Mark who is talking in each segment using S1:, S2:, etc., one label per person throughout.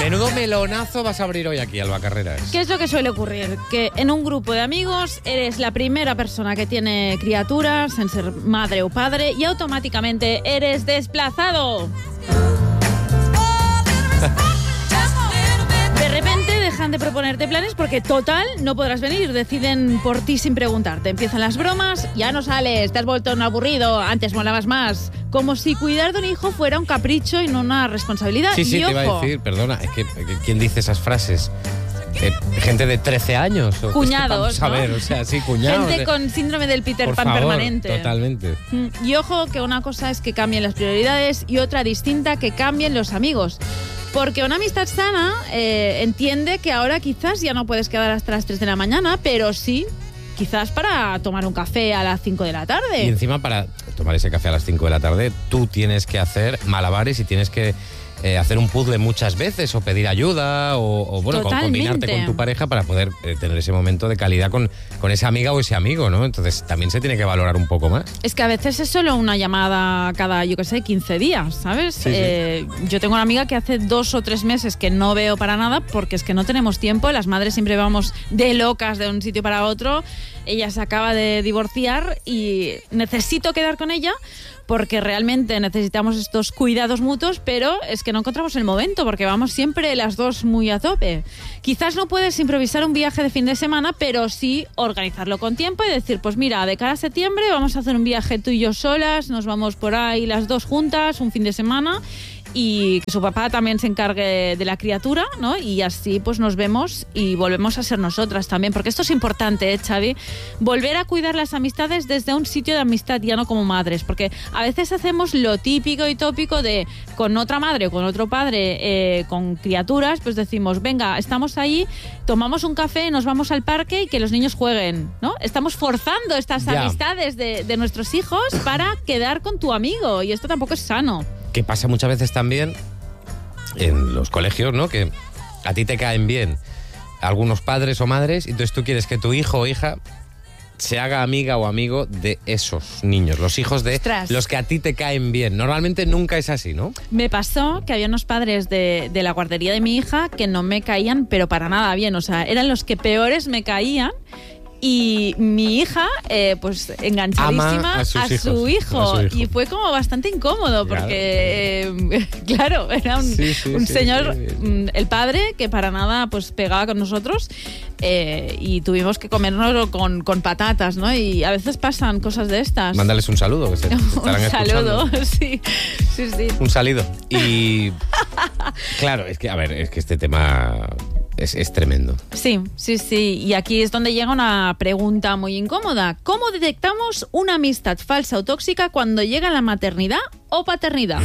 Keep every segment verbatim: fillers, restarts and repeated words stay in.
S1: Menudo melonazo vas a abrir hoy aquí, Alba Carreras.
S2: ¿Qué es lo que suele ocurrir? Que en un grupo de amigos eres la primera persona que tiene criaturas, en ser madre o padre, y automáticamente eres desplazado. De repente dejan de proponerte planes porque total no podrás venir, deciden por ti sin preguntarte. Empiezan las bromas, ya no sales, te has vuelto un aburrido, antes molabas más. Como si cuidar de un hijo fuera un capricho y no una responsabilidad.
S1: Sí, sí,
S2: y
S1: te iba a
S2: ojo,
S1: decir, perdona, es que, que ¿quién dice esas frases? Eh, gente de trece años. O
S2: Cuñados,
S1: es que vamos a ver,
S2: ¿no?
S1: o sea, sí, cuñados.
S2: Gente
S1: de...
S2: con síndrome del Peter
S1: Por
S2: Pan
S1: favor,
S2: permanente.
S1: Totalmente.
S2: Y ojo que una cosa es que cambien las prioridades y otra distinta que cambien los amigos. Porque una amistad sana eh, entiende que ahora quizás ya no puedes quedar hasta las tres de la mañana, pero sí, quizás para tomar un café a las cinco de la tarde.
S1: Y encima para tomar ese café a las cinco de la tarde, tú tienes que hacer malabares y tienes que eh, hacer un puzzle muchas veces o pedir ayuda o, o bueno, con, combinarte con tu pareja para poder eh, tener ese momento de calidad con, con esa amiga o ese amigo, ¿no? Entonces también se tiene que valorar un poco más.
S2: Es que a veces es solo una llamada cada, yo qué sé, quince días, ¿sabes?
S1: Sí,
S2: eh,
S1: sí.
S2: Yo tengo una amiga que hace dos o tres meses que no veo para nada porque es que no tenemos tiempo. Las madres siempre vamos de locas de un sitio para otro. Ella se acaba de divorciar y necesito quedar con ella porque realmente necesitamos estos cuidados mutuos, pero es que no encontramos el momento porque vamos siempre las dos muy a tope. Quizás no puedes improvisar un viaje de fin de semana, pero sí organizarlo con tiempo y decir, pues mira, de cara a septiembre vamos a hacer un viaje tú y yo solas, nos vamos por ahí las dos juntas, un fin de semana, y que su papá también se encargue de la criatura, ¿no? Y así pues nos vemos y volvemos a ser nosotras también, porque esto es importante, ¿eh, Xavi? Volver a cuidar las amistades desde un sitio de amistad, ya no como madres, porque a veces hacemos lo típico y tópico de con otra madre o con otro padre, eh, con criaturas, pues decimos, venga, estamos ahí, tomamos un café, nos vamos al parque y que los niños jueguen, ¿no? Estamos forzando estas
S1: Ya.
S2: amistades de, de nuestros hijos para quedar con tu amigo, y esto tampoco es sano.
S1: Que pasa muchas veces también en los colegios, ¿no? Que a ti te caen bien algunos padres o madres y entonces tú quieres que tu hijo o hija se haga amiga o amigo de esos niños, los hijos de
S2: Ostras.
S1: los que a ti te caen bien. Normalmente nunca es así, ¿no?
S2: Me pasó que había unos padres de, de la guardería de mi hija que no me caían, pero para nada bien. O sea, eran los que peores me caían. Y mi hija, eh, pues enganchadísima
S1: Ama a sus
S2: a,
S1: hijos,
S2: su hijo,
S1: a su hijo.
S2: y fue como bastante incómodo porque, eh, claro, era un,
S1: Sí, sí,
S2: un
S1: sí,
S2: señor,
S1: sí, sí.
S2: mm, el padre, que para nada pues pegaba con nosotros, eh, y tuvimos que comérnoslo con, con patatas, ¿no? Y a veces pasan cosas de estas.
S1: Mándales un saludo, que se te estarán
S2: Un saludo,
S1: escuchando.
S2: sí, sí, sí.
S1: Un salido. Y claro, es que, a ver, es que este tema es, es tremendo.
S2: Sí, sí, sí. Y aquí es donde llega una pregunta muy incómoda. ¿Cómo detectamos una amistad falsa o tóxica cuando llega la maternidad o paternidad?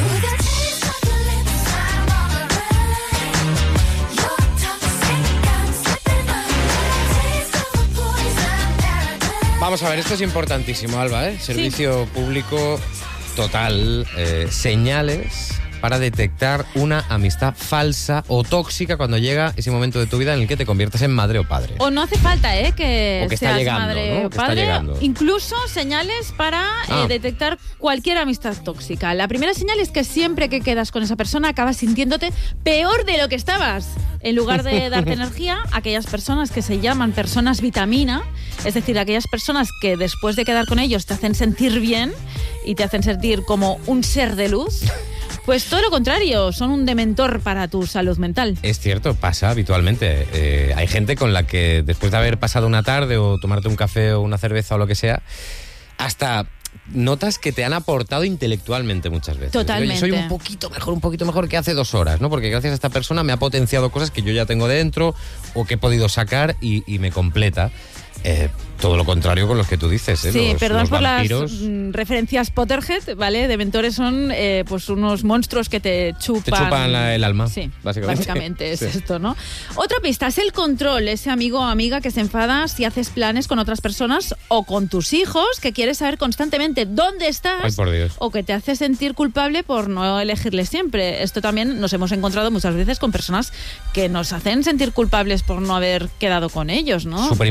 S1: Vamos a ver, esto es importantísimo, Alba, ¿eh? Servicio público total, eh, señales para detectar una amistad falsa o tóxica cuando llega ese momento de tu vida en el que te conviertes en madre o padre.
S2: O no hace falta, ¿eh? Que,
S1: O que está
S2: seas
S1: llegando,
S2: madre
S1: ¿no?
S2: o
S1: Que está
S2: padre.
S1: llegando.
S2: Incluso señales para
S1: Ah.
S2: eh, detectar cualquier amistad tóxica. La primera señal es que siempre que quedas con esa persona acabas sintiéndote peor de lo que estabas. En lugar de darte energía, aquellas personas que se llaman personas vitamina, es decir, aquellas personas que después de quedar con ellos te hacen sentir bien y te hacen sentir como un ser de luz, pues todo lo contrario, son un dementor para tu salud mental.
S1: Es cierto, pasa habitualmente. Eh, hay gente con la que después de haber pasado una tarde o tomarte un café o una cerveza o lo que sea, hasta notas que te han aportado intelectualmente muchas veces.
S2: Totalmente.
S1: Oye, soy un poquito mejor, un poquito mejor que hace dos horas, ¿no? Porque gracias a esta persona me ha potenciado cosas que yo ya tengo dentro o que he podido sacar y, y me completa. Eh, todo lo contrario con los que tú dices, ¿eh?
S2: Sí,
S1: los,
S2: perdón
S1: los
S2: por
S1: vampiros.
S2: las mm, referencias Potterhead, ¿vale? Dementores son eh, pues unos monstruos que te chupan...
S1: Te chupan la- el alma,
S2: Sí,
S1: básicamente.
S2: básicamente es
S1: Sí.
S2: esto, ¿no? Otra pista es el control, ese amigo o amiga que se enfada si haces planes con otras personas o con tus hijos, que quiere saber constantemente dónde estás.
S1: Ay, por Dios.
S2: O que te hace sentir culpable por no elegirle siempre. Esto también nos hemos encontrado muchas veces con personas que nos hacen sentir culpables por no haber quedado con ellos, ¿no?
S1: Súper invasivos,
S2: Perdona,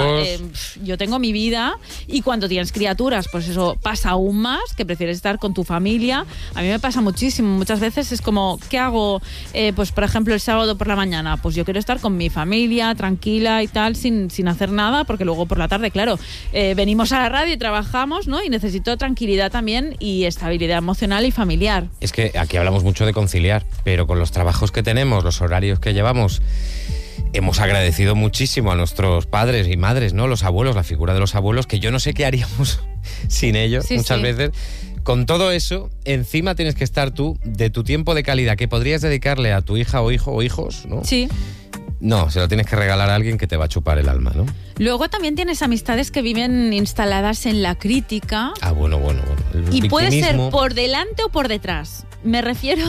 S1: hijos.
S2: Eh, yo tengo mi vida y cuando tienes criaturas, pues eso pasa aún más, que prefieres estar con tu familia. A mí me pasa muchísimo. Muchas veces es como, ¿qué hago? Eh, pues por ejemplo el sábado por la mañana, pues yo quiero estar con mi familia, tranquila y tal, sin, sin hacer nada, porque luego por la tarde, claro, eh, venimos a la radio y trabajamos, ¿no? Y necesito tranquilidad también y estabilidad emocional y familiar.
S1: Es que aquí hablamos mucho de conciliar, pero con los trabajos que tenemos, los horarios que llevamos, hemos agradecido muchísimo a nuestros padres y madres, ¿no? Los abuelos, la figura de los abuelos, que yo no sé qué haríamos sin ellos sí, muchas sí. veces. Con todo eso, encima tienes que estar tú de tu tiempo de calidad que podrías dedicarle a tu hija o hijo o hijos, ¿no?
S2: Sí.
S1: No, se lo tienes que regalar a alguien que te va a chupar el alma, ¿no?
S2: Luego también tienes amistades que viven instaladas en la crítica.
S1: Ah, bueno, bueno, bueno. El
S2: y puede ser por delante o por detrás. Me refiero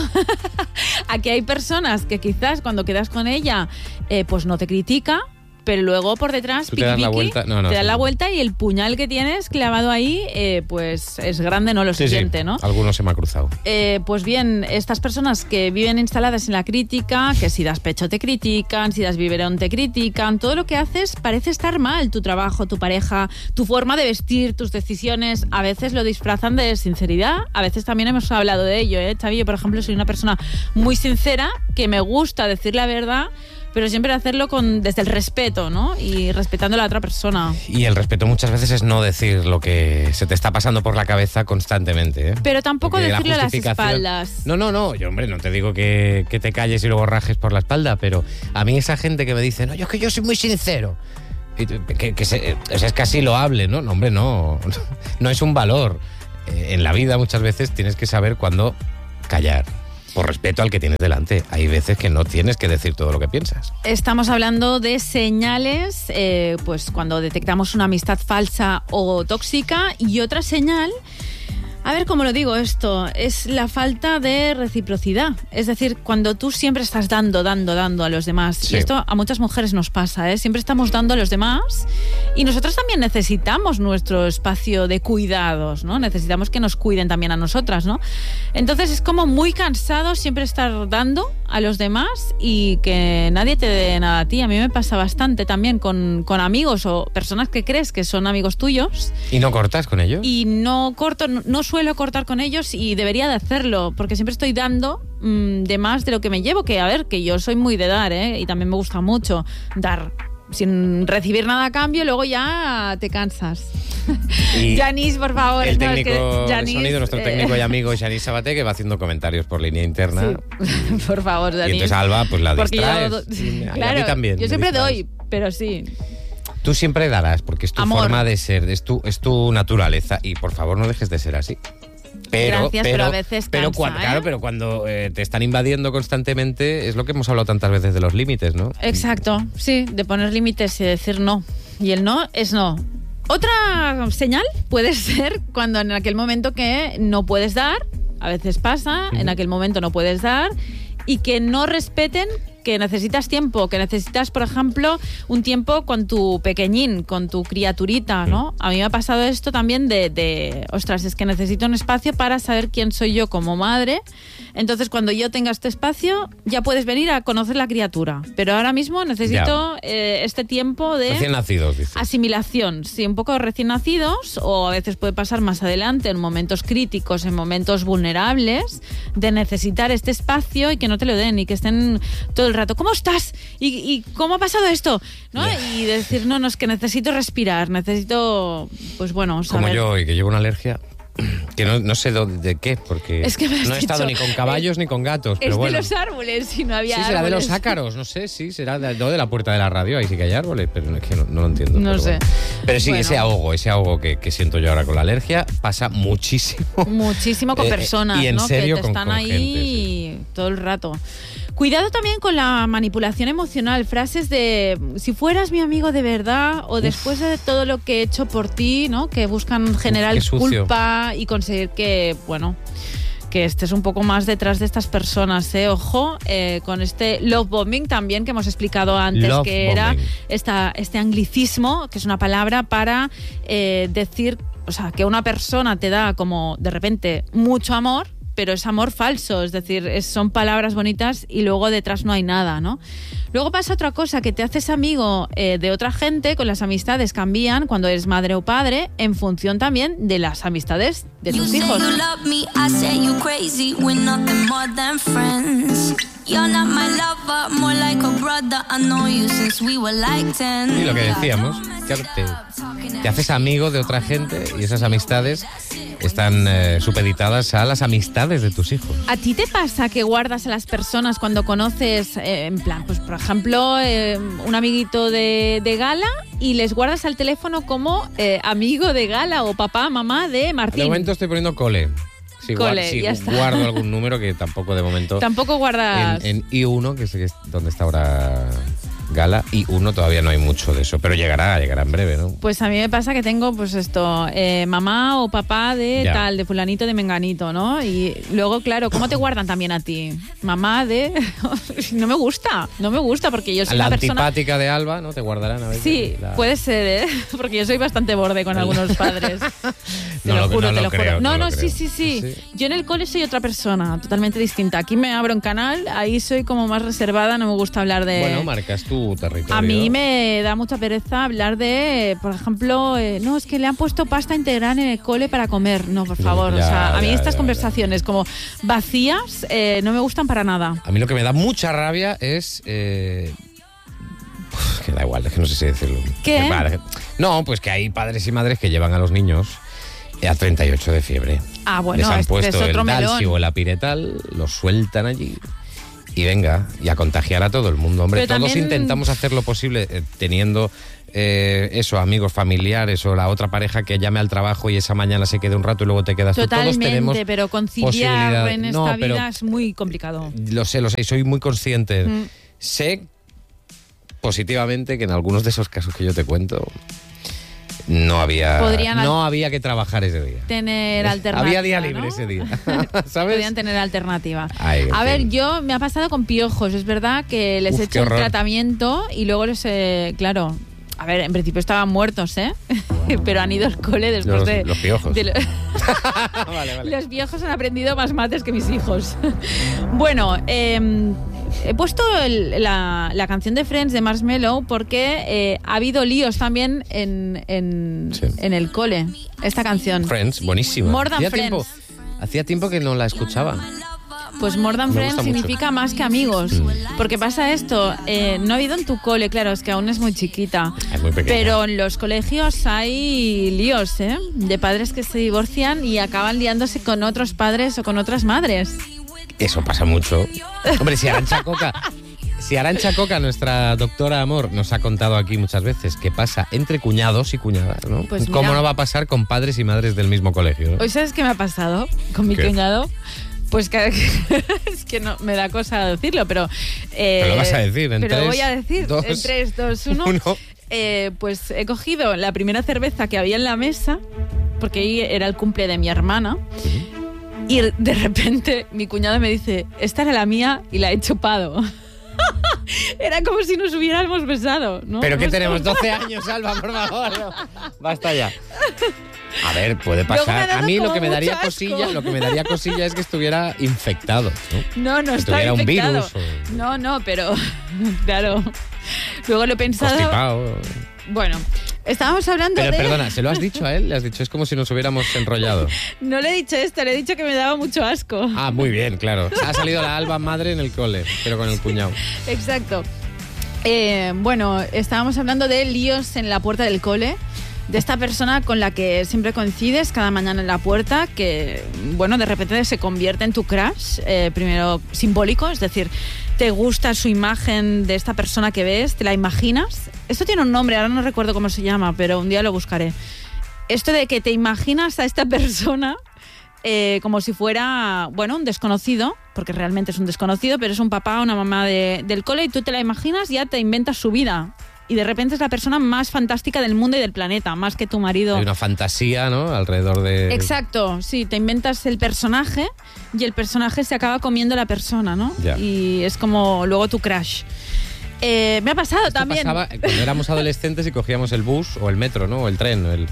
S2: a que hay personas que quizás cuando quedas con ella, eh, pues no te critica, pero luego por detrás
S1: piqui, te das
S2: piqui,
S1: la vuelta, no, no,
S2: te das
S1: sí.
S2: la vuelta y el puñal que tienes clavado ahí, eh, pues es grande, no lo
S1: sí,
S2: siguiente,
S1: sí.
S2: ¿no?
S1: Algunos se me ha cruzado.
S2: Eh, pues bien, estas personas que viven instaladas en la crítica, que si das pecho te critican, si das biberón te critican, todo lo que haces parece estar mal, tu trabajo, tu pareja, tu forma de vestir, tus decisiones, a veces lo disfrazan de sinceridad, a veces también hemos hablado de ello, ¿eh? Xavi, yo por ejemplo soy una persona muy sincera, que me gusta decir la verdad, pero siempre hacerlo con desde el respeto, ¿no? Y respetando a la otra persona.
S1: Y el respeto muchas veces es no decir lo que se te está pasando por la cabeza constantemente, ¿eh?
S2: Pero tampoco
S1: Porque
S2: decirlo
S1: la
S2: a las espaldas.
S1: No, no, no. Yo, hombre, no te digo que, que te calles y luego rajes por la espalda, pero a mí esa gente que me dice, no, yo es que yo soy muy sincero. Y que, que se, es casi loable, ¿no? No, hombre, no. No es un valor. En la vida muchas veces tienes que saber cuándo callar. Por respeto al que tienes delante. Hay veces que no tienes que decir todo lo que piensas.
S2: Estamos hablando de señales, eh, pues cuando detectamos una amistad falsa o tóxica, y otra señal, a ver cómo lo digo esto, es la falta de reciprocidad. Es decir, cuando tú siempre estás dando, dando, dando a los demás. Sí. Y esto a muchas mujeres nos pasa, ¿eh? Siempre estamos dando a los demás y nosotros también necesitamos nuestro espacio de cuidados, ¿no? Necesitamos que nos cuiden también a nosotras, ¿no? Entonces es como muy cansado siempre estar dando a los demás y que nadie te dé nada a ti. A mí me pasa bastante también con, con amigos o personas que crees que son amigos tuyos.
S1: ¿Y no cortas con ellos?
S2: Y no corto, no, no suelo cortar con ellos y debería de hacerlo, porque siempre estoy dando mmm, de más de lo que me llevo, que a ver, que yo soy muy de dar, ¿eh? Y también me gusta mucho dar sin recibir nada a cambio, luego ya te cansas. Yanis, por favor.
S1: El técnico
S2: no, es que
S1: Yanis, de sonido, nuestro técnico y amigo Yanis Sabaté, que va haciendo comentarios por línea interna.
S2: Sí. Por favor, Yanis.
S1: Y entonces Alba, pues la
S2: porque
S1: distraes.
S2: Yo,
S1: y
S2: claro,
S1: a mí también.
S2: Yo siempre doy, pero sí.
S1: Tú siempre darás, porque es tu
S2: Amor.
S1: forma de ser, es tu, es tu naturaleza. Y por favor no dejes de ser así. Pero,
S2: Gracias, pero,
S1: pero a
S2: veces cansa,
S1: pero cuando,
S2: ¿eh?
S1: Claro, pero cuando eh, te están invadiendo constantemente, es lo que hemos hablado tantas veces de los límites, ¿no?
S2: Exacto, sí, de poner límites y decir no. Y el no es no. Otra señal puede ser cuando en aquel momento que no puedes dar, a veces pasa, uh-huh. en aquel momento no puedes dar, y que no respeten que necesitas tiempo, que necesitas, por ejemplo, un tiempo con tu pequeñín, con tu criaturita, ¿no? A mí me ha pasado esto también de, de, ostras, es que necesito un espacio para saber quién soy yo como madre. Entonces, cuando yo tenga este espacio, ya puedes venir a conocer la criatura. Pero ahora mismo necesito eh, este tiempo de...
S1: Recién nacidos, dice.
S2: Asimilación, sí, un poco de recién nacidos, o a veces puede pasar más adelante, en momentos críticos, en momentos vulnerables, de necesitar este espacio y que no te lo den y que estén todo el rato, ¿cómo estás? ¿Y, y cómo ha pasado esto? ¿No? Yeah. Y decir, no, no, es que necesito respirar, necesito, pues bueno, saber...
S1: Como yo hoy, que llevo una alergia... Que no, no sé de, de qué, porque
S2: es que
S1: no he estado ni con caballos
S2: es,
S1: ni con gatos.
S2: Es
S1: pero bueno.
S2: de los árboles, si no había
S1: Sí, será
S2: árboles.
S1: de los ácaros, no sé, sí, será de, no de la puerta de la radio, ahí sí que hay árboles, pero es que no, no lo entiendo.
S2: No
S1: pero
S2: sé.
S1: Bueno. Pero sí,
S2: bueno.
S1: ese ahogo, ese ahogo que, que siento yo ahora con la alergia pasa muchísimo.
S2: Muchísimo con
S1: eh,
S2: personas,
S1: y en
S2: ¿no?
S1: serio,
S2: que te
S1: con,
S2: están
S1: con
S2: ahí
S1: gente, sí.
S2: todo el rato. Cuidado también con la manipulación emocional, frases de si fueras mi amigo de verdad o Uf. después de todo lo que he hecho por ti, ¿no? Que buscan generar
S1: Uf,
S2: culpa y conseguir que, bueno, que estés un poco más detrás de estas personas, ¿eh? Ojo, eh, con este love bombing también que hemos explicado antes,
S1: love
S2: que
S1: bombing.
S2: era esta, este anglicismo, que es una palabra para eh, decir, o sea, que una persona te da como de repente mucho amor, pero es amor falso, es decir, es, son palabras bonitas y luego detrás no hay nada, ¿no? Luego pasa otra cosa, que te haces amigo eh, de otra gente, con las amistades cambian cuando eres madre o padre, en función también de las amistades de tus hijos.
S1: Y lo que decíamos, claro, te, te haces amigo de otra gente y esas amistades están eh, supeditadas a las amistades de tus hijos.
S2: ¿A ti te pasa que guardas a las personas cuando conoces, eh, en plan, pues por ejemplo, eh, un amiguito de, de Gala y les guardas al teléfono como eh, amigo de Gala o papá, mamá de Martín?
S1: De momento estoy poniendo cole. Si,
S2: Cole,
S1: guardo, si
S2: ya está.
S1: guardo algún número, que tampoco de momento.
S2: Tampoco guardas.
S1: En, en I uno, que es donde está ahora Gala, I uno todavía no hay mucho de eso, pero llegará, llegará en breve, ¿no?
S2: Pues a mí me pasa que tengo, pues esto, eh, mamá o papá de
S1: Ya.
S2: tal, de fulanito, de menganito, ¿no? Y luego, claro, ¿cómo te guardan también a ti? Mamá de... no me gusta, no me gusta porque yo soy
S1: La
S2: una persona...
S1: antipática de Alba, ¿no? Te guardarán a veces.
S2: Sí,
S1: la...
S2: puede ser, ¿eh? Porque yo soy bastante borde con algunos padres. Te
S1: No
S2: lo
S1: lo-
S2: juro,
S1: no
S2: te
S1: lo
S2: lo
S1: creo,
S2: juro. No,
S1: no
S2: no,
S1: lo
S2: sí,
S1: creo.
S2: sí, sí,
S1: Sí.
S2: Yo en el cole soy otra persona, totalmente distinta. Aquí me abro un canal, ahí soy como más reservada, no me gusta hablar de...
S1: Bueno, marcas tu territorio.
S2: A mí me da mucha pereza hablar de, por ejemplo, eh, no, es que le han puesto pasta integral en el cole para comer. No, por favor.
S1: Ya,
S2: o sea, a mí
S1: ya,
S2: estas
S1: ya,
S2: conversaciones como vacías eh, no me gustan para nada.
S1: A mí lo que me da mucha rabia es... Eh... uf, que da igual, es que no sé si decirlo.
S2: ¿Qué?
S1: Que vale. No, pues que hay padres y madres que llevan a los niños a treinta y ocho de fiebre.
S2: Ah, bueno,
S1: Les han
S2: este
S1: puesto
S2: es otro
S1: el Dalsi
S2: melón.
S1: o el Apiretal, los sueltan allí y venga, y a contagiar a todo el mundo. Hombre,
S2: Pero
S1: todos
S2: también-
S1: intentamos hacer lo posible eh, teniendo eh, eso, amigos familiares o la otra pareja que llame al trabajo y esa mañana se quede un rato y luego te quedas tú. Todos tenemos
S2: Totalmente, pero conciliar
S1: posibilidad.
S2: en esta
S1: No, pero-
S2: vida es muy complicado.
S1: Lo sé, lo sé, y soy muy consciente.
S2: Mm.
S1: Sé positivamente que en algunos de esos casos que yo te cuento no había
S2: Podrían al-
S1: no había que trabajar ese día.
S2: Tener alternativa.
S1: Había día libre
S2: ¿no?
S1: ese día. ¿Sabes?
S2: Podían tener alternativa.
S1: Ay, en
S2: a ver,
S1: fin.
S2: yo me ha pasado con piojos. Es verdad que les
S1: Uf,
S2: he
S1: qué
S2: hecho el
S1: horror.
S2: tratamiento y luego les he, claro, a ver, en principio estaban muertos, ¿eh? Pero han ido al cole después
S1: Los-
S2: de...
S1: los piojos.
S2: de lo-
S1: vale, vale.
S2: Los viejos han aprendido más mates que mis hijos. Bueno, eh, he puesto el- la, la canción de Friends de Marshmello porque eh, ha habido líos también en, en,
S1: Sí.
S2: en el cole. Esta canción.
S1: Friends, buenísima.
S2: More than
S1: hacía
S2: Friends.
S1: tiempo, hacía tiempo que no la escuchaba.
S2: Pues More Than
S1: Me
S2: Friends
S1: gusta mucho.
S2: significa más que amigos.
S1: Mm.
S2: Porque pasa esto, eh, no ha habido en tu cole, claro, es que aún es muy chiquita.
S1: Es muy pequeña.
S2: Pero en los colegios hay líos, ¿eh? De padres que se divorcian y acaban liándose con otros padres o con otras madres.
S1: Eso pasa mucho. Hombre, si Arantxa Coca, si Arantxa Coca, nuestra doctora amor, nos ha contado aquí muchas veces que pasa entre cuñados y cuñadas, ¿no?
S2: Pues
S1: ¿Cómo
S2: mira.
S1: no va a pasar con padres y madres del mismo colegio? ¿no?
S2: ¿Hoy sabes qué me ha pasado con mi
S1: ¿Qué?
S2: cuñado? Pues que, es que no me da cosa decirlo, pero... eh,
S1: Pero lo vas a decir en
S2: Pero
S1: tres,
S2: voy a decir
S1: dos,
S2: en tres, dos, uno.
S1: uno.
S2: Eh, pues he cogido la primera cerveza que había en la mesa, porque ahí era el cumple de mi hermana, y de repente mi cuñado me dice, esta era la mía y la he chupado. Era como si nos hubiéramos besado, ¿no?
S1: ¿Pero qué
S2: Hemos-
S1: tenemos? doce años, Alba, por favor. no. Basta ya. A ver, puede
S2: Luego me ha
S1: pasar.
S2: dado
S1: A mí lo
S2: como
S1: que me daría
S2: mucho asco.
S1: cosilla, lo que me daría cosilla es que estuviera infectado, ¿no?
S2: No, no
S1: Que
S2: está
S1: tuviera un
S2: infectado.
S1: virus o-
S2: No, no, pero claro. Luego lo he pensado.
S1: Constipado.
S2: Bueno, estábamos hablando
S1: Pero
S2: de...
S1: perdona, ¿se lo has dicho a él? Le has dicho, es como si nos hubiéramos enrollado.
S2: No le he dicho esto, le he dicho que me daba mucho asco.
S1: Ah, muy bien, claro. Ha salido la Alba madre en el cole, pero con el cuñado.
S2: Exacto. Eh, bueno, estábamos hablando de líos en la puerta del cole, de esta persona con la que siempre coincides cada mañana en la puerta, que, bueno, de repente se convierte en tu crush, eh, primero simbólico, es decir, te gusta su imagen de esta persona que ves, te la imaginas. Esto tiene un nombre, ahora no recuerdo cómo se llama, pero un día lo buscaré. Esto de que te imaginas a esta persona eh, como si fuera, bueno, un desconocido, porque realmente es un desconocido, pero es un papá o una mamá de- del cole y tú te la imaginas, ya te inventas su vida. Y de repente es la persona más fantástica del mundo y del planeta, más que tu marido.
S1: Hay una fantasía, ¿no? Alrededor de...
S2: Exacto, sí, te inventas el personaje y el personaje se acaba comiendo la persona, ¿no?
S1: Ya.
S2: Y es como luego tu crush. Eh, me ha pasado
S1: Esto
S2: también.
S1: pasaba cuando éramos adolescentes y cogíamos el bus o el metro, ¿no? O el tren, o el...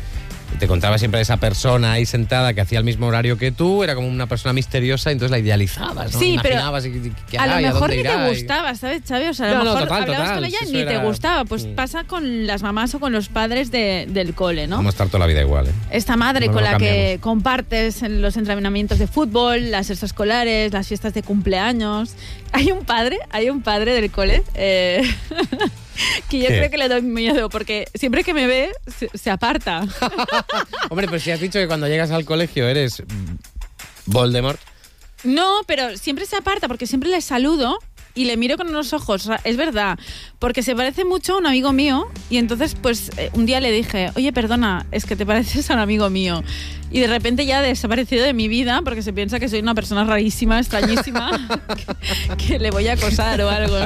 S1: te contaba siempre esa persona ahí sentada que hacía el mismo horario que tú, era como una persona misteriosa, y entonces la idealizabas, ¿no?
S2: Sí,
S1: imaginabas
S2: pero
S1: y, y,
S2: a lo mejor ni
S1: irá,
S2: te gustaba, ¿sabes, Xavi? O sea, a lo
S1: no,
S2: mejor
S1: no, total,
S2: hablabas
S1: total,
S2: con ella
S1: si
S2: y ni
S1: era...
S2: te gustaba. Pues
S1: sí.
S2: pasa con las mamás o con los padres de, del cole, ¿no?
S1: Vamos a estar toda la vida igual, ¿eh?
S2: Esta madre
S1: no
S2: con la
S1: cambiamos.
S2: que compartes en los entrenamientos de fútbol, las extraescolares, las fiestas de cumpleaños. Hay un padre, hay un padre del cole eh, que yo
S1: ¿Qué?
S2: creo que le doy miedo porque siempre que me ve se, se aparta.
S1: Hombre, pues si has dicho que cuando llegas al colegio eres Voldemort.
S2: No, pero siempre se aparta porque siempre le saludo y le miro con unos ojos, es verdad, porque se parece mucho a un amigo mío y entonces pues eh, un día le dije, oye, perdona, es que te pareces a un amigo mío. Y de repente ya ha desaparecido de mi vida porque se piensa que soy una persona rarísima, extrañísima, que, que le voy a acosar o algo.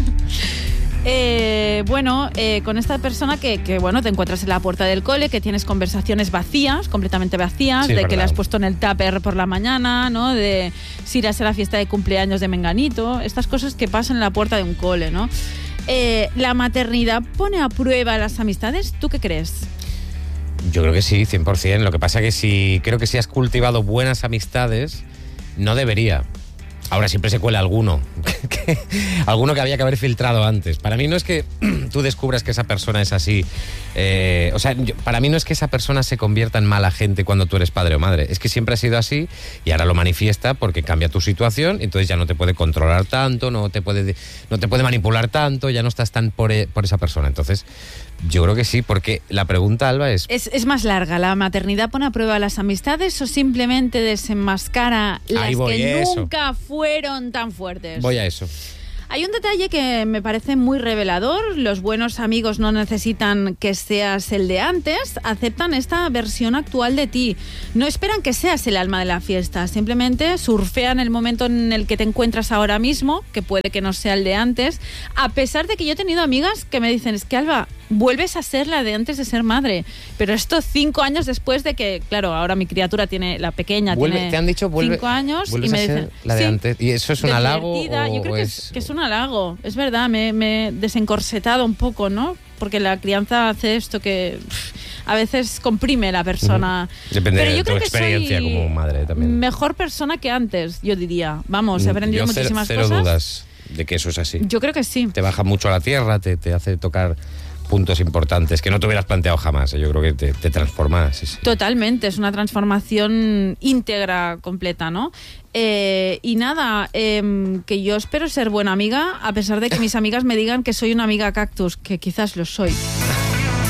S2: Eh, bueno, eh, con esta persona que, que bueno, te encuentras en la puerta del cole, que tienes conversaciones vacías, completamente vacías,
S1: Sí,
S2: de
S1: verdad.
S2: que le has puesto en el tupper por la mañana, ¿no? De si irás a la fiesta de cumpleaños de Menganito, estas cosas que pasan en la puerta de un cole, ¿no? Eh, ¿La maternidad pone a prueba las amistades? ¿Tú qué crees?
S1: Yo creo que sí, cien por ciento. Lo que pasa que si creo que si has cultivado buenas amistades, no debería. Ahora siempre se cuela alguno, que, alguno que había que haber filtrado antes. Para mí no es que tú descubras que esa persona es así. Eh, o sea, yo, para mí no es que esa persona se convierta en mala gente cuando tú eres padre o madre. Es que siempre ha sido así y ahora lo manifiesta porque cambia tu situación. Entonces ya no te puede controlar tanto, no te puede, no te puede manipular tanto, ya no estás tan por, por esa persona. Entonces yo creo que sí, porque la pregunta, Alba, es...
S2: Es, es más larga. ¿La maternidad pone a prueba las amistades o simplemente desenmascara las
S1: voy,
S2: que
S1: eso.
S2: nunca fueron tan fuertes?
S1: Voy a eso.
S2: Hay un detalle que me parece muy revelador. Los buenos amigos no necesitan que seas el de antes, aceptan esta versión actual de ti. No esperan que seas el alma de la fiesta, simplemente surfean el momento en el que te encuentras ahora mismo, que puede que no sea el de antes, a pesar de que yo he tenido amigas que me dicen, es que Alba, vuelves a ser la de antes de ser madre. Pero esto cinco años después de que, claro, ahora mi criatura tiene, la pequeña
S1: Vuelve,
S2: tiene
S1: te han dicho vuelve,
S2: cinco años y
S1: vuelves
S2: me
S1: a ser
S2: dicen,
S1: la de
S2: sí,
S1: antes. ¿Y eso es un halago
S2: divertida.
S1: o,
S2: Yo creo
S1: o
S2: que
S1: es...
S2: es, que es un halago, es verdad, me, me he desencorsetado un poco, ¿no? Porque la crianza hace esto que pff, a veces comprime la persona.
S1: Depende
S2: Pero
S1: de
S2: yo
S1: tu
S2: creo que
S1: experiencia
S2: soy
S1: como madre también.
S2: mejor persona que antes, yo diría. Vamos, he aprendido
S1: Yo cero,
S2: muchísimas
S1: cero
S2: cosas.
S1: dudas de que eso es así.
S2: Yo creo que sí.
S1: Te baja mucho a la tierra, te, te hace tocar puntos importantes que no te hubieras planteado jamás. Yo creo que te, te transforma. Sí, sí.
S2: Totalmente, es una transformación íntegra, completa, ¿no? Eh, y nada, eh, que yo espero ser buena amiga, a pesar de que mis amigas me digan que soy una amiga cactus, que quizás lo soy.